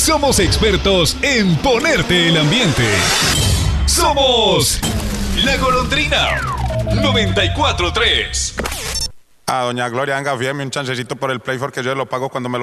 somos expertos en ponerte el ambiente. Somos La Golondrina 94.3. A doña Gloria, venga, fíjeme un chancecito por el Play, porque yo lo pago cuando me lo